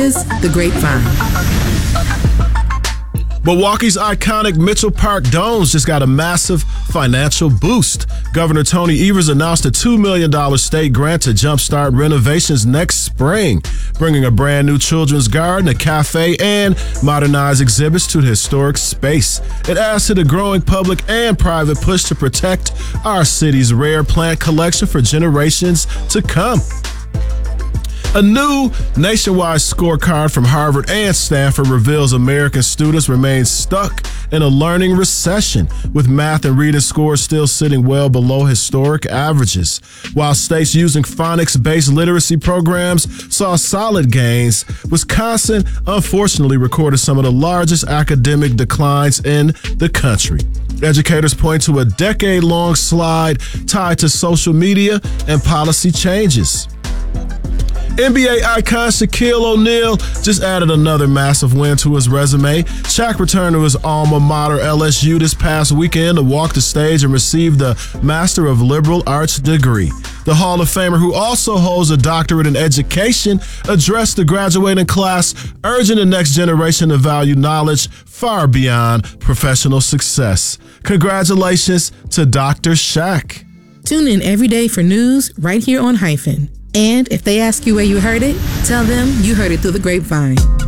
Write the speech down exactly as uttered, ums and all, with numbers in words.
is The Grapevine. Milwaukee's iconic Mitchell Park Domes just got a massive financial boost. Governor Tony Evers announced a two million dollars state grant to jumpstart renovations next spring, bringing a brand new children's garden, a cafe, and modernized exhibits to the historic space. It adds to the growing public and private push to protect our city's rare plant collection for generations to come. A new nationwide scorecard from Harvard and Stanford reveals American students remain stuck in a learning recession, with math and reading scores still sitting well below historic averages. While states using phonics-based literacy programs saw solid gains, Wisconsin unfortunately recorded some of the largest academic declines in the country. Educators point to a decade-long slide tied to social media and policy changes. N B A icon Shaquille O'Neal just added another massive win to his resume. Shaq returned to his alma mater L S U this past weekend to walk the stage and receive the Master of Liberal Arts degree. The Hall of Famer, who also holds a doctorate in education, addressed the graduating class, urging the next generation to value knowledge far beyond professional success. Congratulations to Doctor Shaq. Tune in every day for news right here on Hyphen. And if they ask you where you heard it, tell them you heard it through the grapevine.